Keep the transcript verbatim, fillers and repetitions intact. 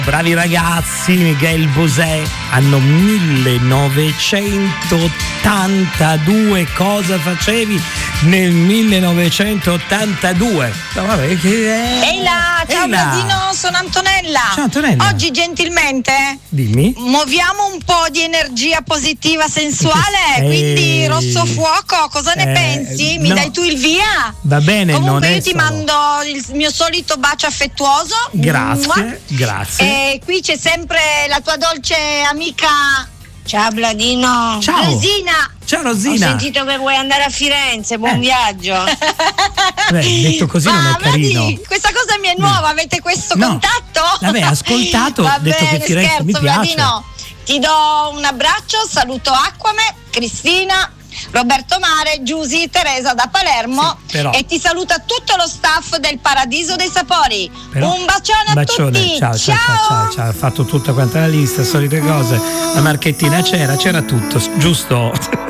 Bravi ragazzi, Miguel Bosé, anno millenovecentottantadue. Cosa facevi nel millenovecentottantadue? No, vabbè, che è... Ehi là, ciao Bladino, sono Antonella. Ciao Antonella. Oggi gentilmente dimmi, muoviamo un po' di energia positiva sensuale, eh, quindi rosso fuoco, cosa ne eh, pensi? Mi no. dai tu il via? Va bene, Comunque non è io ti solo. mando il mio solito bacio affettuoso. Grazie, Mua. grazie. E qui c'è sempre la tua dolce amica. Ciao Bladino. Ciao. Rosina. Ciao Rosina. Ho sentito che vuoi andare a Firenze, buon Eh. viaggio. Beh, detto così non è carino. Vedi, questa cosa mi è nuova, avete questo No. contatto? Vabbè, ascoltato, Va detto bene, che Firenze scherzo, mi piace. Bladino. Ti do un abbraccio, saluto Acquame, Cristina, Roberto Mare, Giusy, Teresa da Palermo, Sì, però- e ti saluta tutto lo staff del Paradiso dei Sapori. Però- un bacione a bacione, tutti. ciao, ciao, ciao, ciao, ciao. Ha fatto tutta quanta la lista, solite cose. La marchettina c'era, c'era tutto, giusto?